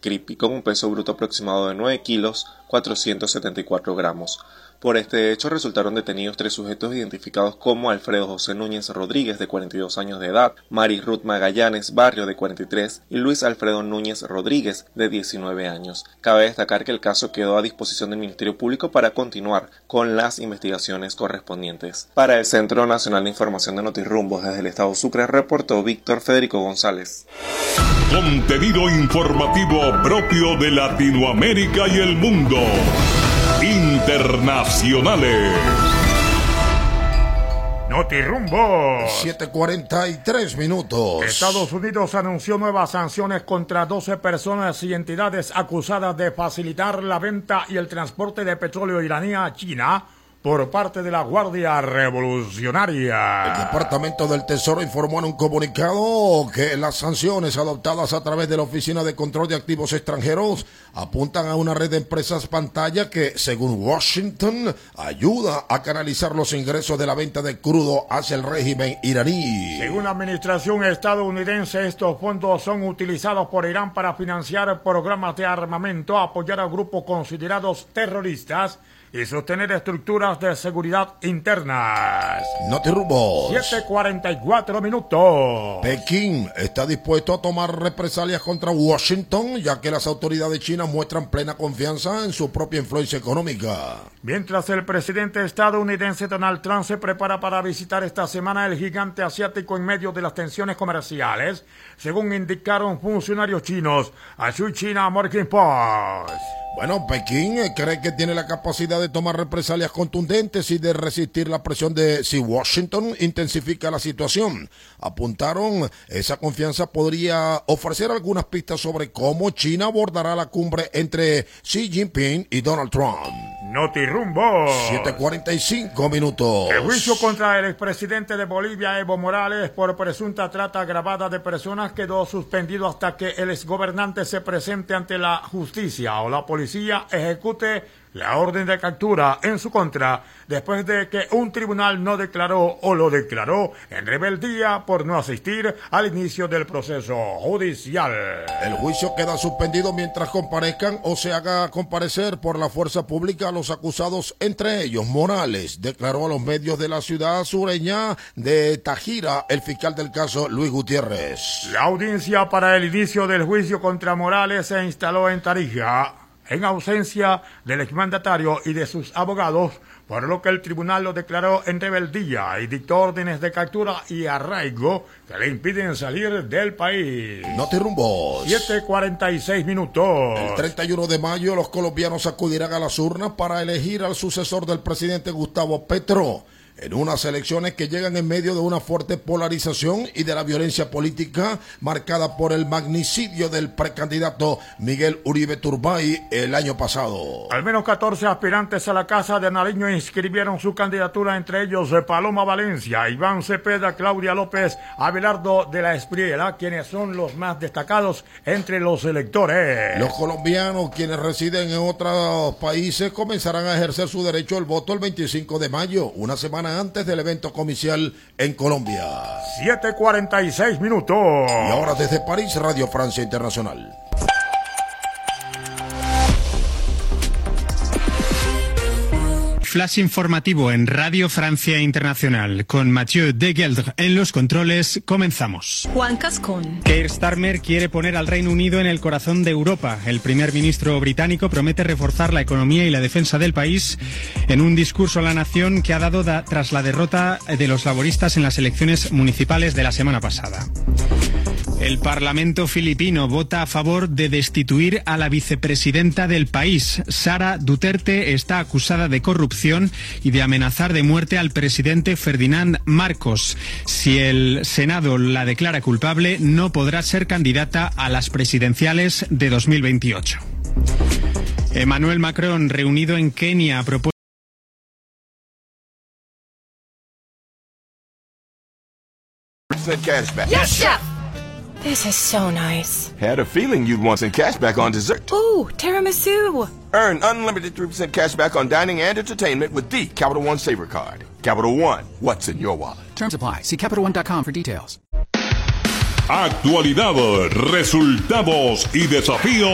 creepy, con un peso bruto aproximado de 9 kilos, 474 gramos. Por este hecho resultaron detenidos 3 sujetos identificados como Alfredo José Núñez Rodríguez, de 42 años de edad, Mari Ruth Magallanes Barrio, de 43, y Luis Alfredo Núñez Rodríguez, de 19 años. Cabe destacar que el caso quedó a disposición del Ministerio Público para continuar con las investigaciones correspondientes. Para el Centro Nacional de Información de Notirrumbos, desde el estado Sucre, reportó Víctor Federico González. Contenido informativo propio de Latinoamérica y el mundo. Internacionales. Notirrumbos. 7:43 minutos. Estados Unidos anunció nuevas sanciones contra 12 personas y entidades acusadas de facilitar la venta y el transporte de petróleo iraní a China por parte de la Guardia Revolucionaria. El Departamento del Tesoro informó en un comunicado que las sanciones adoptadas a través de la Oficina de Control de Activos Extranjeros apuntan a una red de empresas pantalla que, según Washington, ayuda a canalizar los ingresos de la venta de crudo hacia el régimen iraní. Según la administración estadounidense, estos fondos son utilizados por Irán para financiar programas de armamento, apoyar a grupos considerados terroristas y sostener estructuras de seguridad internas. Notirrumbos. 7:44 minutos. Pekín está dispuesto a tomar represalias contra Washington, ya que las autoridades chinas muestran plena confianza en su propia influencia económica. Mientras el presidente estadounidense Donald Trump se prepara para visitar esta semana el gigante asiático en medio de las tensiones comerciales, según indicaron funcionarios chinos a Shui China Morning Post. Bueno, Pekín cree que tiene la capacidad de tomar represalias contundentes y de resistir la presión de si Washington intensifica la situación. Apuntaron, esa confianza podría ofrecer algunas pistas sobre cómo China abordará la cumbre entre Xi Jinping y Donald Trump. Notirrumbos. 7:45 minutos. El juicio contra el expresidente de Bolivia, Evo Morales, por presunta trata agravada de personas quedó suspendido hasta que el exgobernante se presente ante la justicia o la policía ejecute la orden de captura en su contra, después de que un tribunal no declaró o lo declaró en rebeldía por no asistir al inicio del proceso judicial. El juicio queda suspendido mientras comparezcan o se haga comparecer por la fuerza pública a los acusados, entre ellos Morales, declaró a los medios de la ciudad sureña de Tajira el fiscal del caso, Luis Gutiérrez. La audiencia para el inicio del juicio contra Morales se instaló en Tarija, en ausencia del exmandatario y de sus abogados, por lo que el tribunal lo declaró en rebeldía y dictó órdenes de captura y arraigo que le impiden salir del país. Notirrumbos. 7:46 minutos. El 31 de mayo los colombianos acudirán a las urnas para elegir al sucesor del presidente Gustavo Petro, en unas elecciones que llegan en medio de una fuerte polarización y de la violencia política marcada por el magnicidio del precandidato Miguel Uribe Turbay el año pasado. Al menos 14 aspirantes a la Casa de Nariño inscribieron su candidatura, entre ellos Paloma Valencia, Iván Cepeda, Claudia López, Abelardo de la Espriela, quienes son los más destacados entre los electores. Los colombianos, quienes residen en otros países, comenzarán a ejercer su derecho al voto el 25 de mayo, una semana antes del evento comercial en Colombia. 7:46 minutos. Y ahora desde París, Radio Francia Internacional. Flash informativo en Radio Francia Internacional con Mathieu Degeldre en los controles. Comenzamos. Juan Cascón. Keir Starmer quiere poner al Reino Unido en el corazón de Europa. El primer ministro británico promete reforzar la economía y la defensa del país en un discurso a la nación que ha dado tras la derrota de los laboristas en las elecciones municipales de la semana pasada. El Parlamento filipino vota a favor de destituir a la vicepresidenta del país. Sara Duterte está acusada de corrupción y de amenazar de muerte al presidente Ferdinand Marcos. Si el Senado la declara culpable, no podrá ser candidata a las presidenciales de 2028. Emmanuel Macron, reunido en Kenia, propone... Cashback. Yes, chef! This is so nice. Had a feeling you'd want some cash back on dessert. Ooh, tiramisu. Earn unlimited 3% cash back on dining and entertainment with the Capital One Saver Card. Capital One, what's in your wallet? Terms apply. See CapitalOne.com for details. Actualidad, resultados y desafíos